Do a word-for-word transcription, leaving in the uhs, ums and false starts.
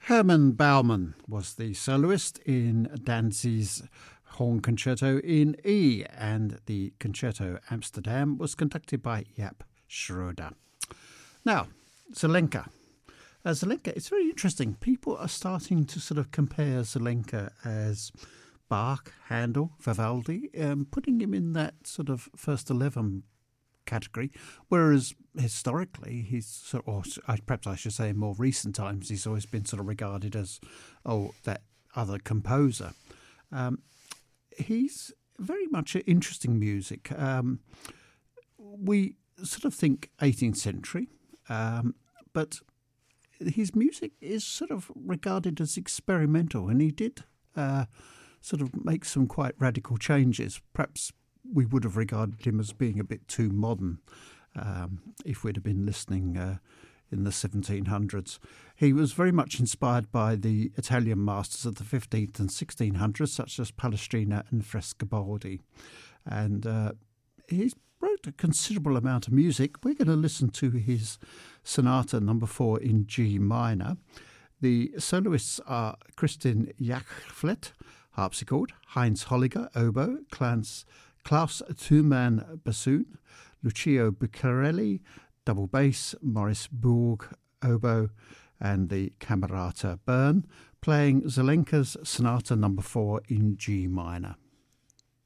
Herman Baumann was the soloist in Danzig's Horn Concerto in E, and the Concerto Amsterdam was conducted by Jaap Schroeder. Now, Zelenka. Uh, Zelenka, it's very interesting. People are starting to sort of compare Zelenka as Bach, Handel, Vivaldi, um, putting him in that sort of first eleven category, whereas historically he's sort of, or perhaps I should say in more recent times, he's always been sort of regarded as, oh, that other composer. Um, he's very much interesting music. Um, we sort of think eighteenth century, um, but his music is sort of regarded as experimental, and he did uh, sort of make some quite radical changes. Perhaps we would have regarded him as being a bit too modern um, if we'd have been listening uh, in the seventeen hundreds. He was very much inspired by the Italian masters of the fifteenth and sixteen hundreds, such as Palestrina and Frescobaldi. And uh, he wrote a considerable amount of music. We're going to listen to his Sonata Number Four in G minor. The soloists are Kristin Jachflet, harpsichord, Heinz Holliger, oboe, Klaus Klaus Thumann, bassoon, Lucio Buccarelli, double bass, Maurice Bourg, oboe, and the Camerata Bern, playing Zelenka's Sonata Number Four in G minor.